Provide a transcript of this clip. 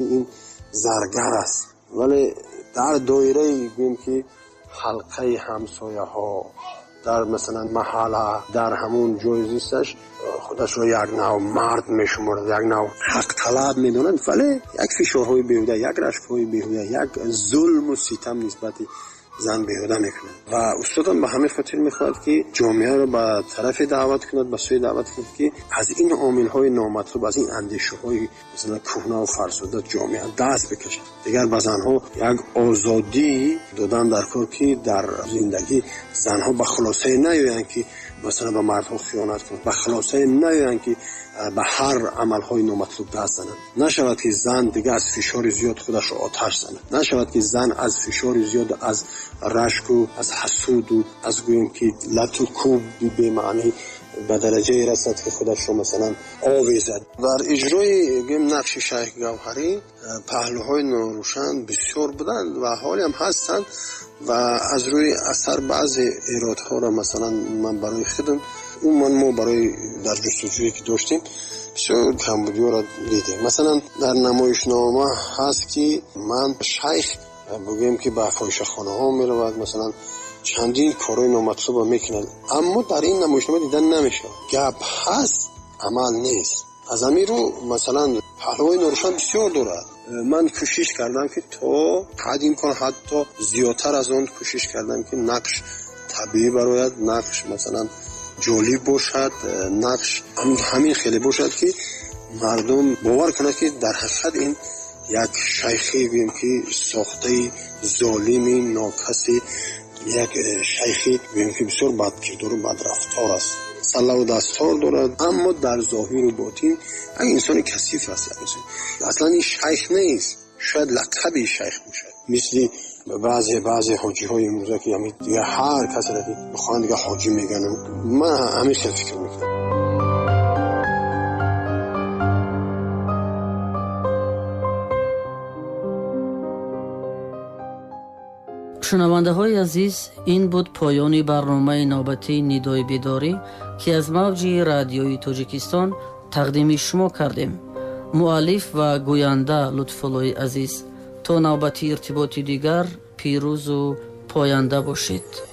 این زرگر است، ولی در دایره گویم که حلقه همسایه ها، در مثلا محله، در همون جای زیستش خودش رو یک نوع مرد میشمارد، یک نوع حق طلب میدونند، ولی یک فشارهای بیهوده، یک رشکهای بیهوده، یک ظلم و ستم نسبت زن بیهوده میکنه. و استادم به همین خاطر میخواد که جامعه رو به طرف دعوت کند، به سوی دعوت کند که از این عامل‌های نامطلوب، از این اندیشه‌های مثلا کهنه و فرسوده جامعه دست بکشد. دیگر به زنها یک آزادی دادن در کار که در زندگی زنها به خلاصه نیایند که مثلا به مردها خیانت کنند، به خلاصه نیایند که به هر عملهای نامطلوب دست زنند. نشود که زن دیگه از فشار زیاد خودش رو آتش زند. نشود که زن از فشار زیاد، از رشک و از حسود و از گویم که لط و کوب به معنی به درجه رسد که خودش رو مثلا آویزد. در اجرای گویم نقش شیخ گوهری پهلوهای ناروشن بسیار بودند و حالی هم هستند و از روی اثر بعضی ایرادها را مثلا من برای خودم ما برای در جستجویی که داشتیم بسیار کمبودی را دیدیم. مثلا در نمایشنامه هست که من شیخ بگیم که به فاحشه‌خانه ها می رود، مثلا چندین کارهای نامطلوب میکنند، اما در این نمایشنامه دیدن نمیشه. گپ هست، عمل نیست. از همین رو مثلا پهلوهای ناروشن بسیار دارد. من کوشش کردم که تا حد امکان حتی زیادتر از آن کوشش کردم که نقش طبیعی برایت، نقش مثلا جالب باشد، نقش همین خیلی باشد که مردم باور کنند که در حقیقت این یک شیخی بیم که ساخته ظالمی ناکسی، یک شیخی بیم که بسیار بدکردار و بدرفتار است، سله و دستار دارد، اما در ظاهر و باطن یک انسان کثیف است. اصلا این شیخ نیست، شاید لقب شیخ باشد، مثل بعضی حاجی های امروزه که همین دیگه هر کسی را که بخوان دیگه حاجی میگن. من همین خیلی فکر میکنم. شنونده های عزیز، این بود پایان برنامه نوبتی ندای بیداری که از موج رادیوی تاجیکستان تقدیم شما کردیم. مؤلف و گوینده لطفالله عزیز، تا نوبتی ارتباطی دیگر پیروز و پاینده باشید.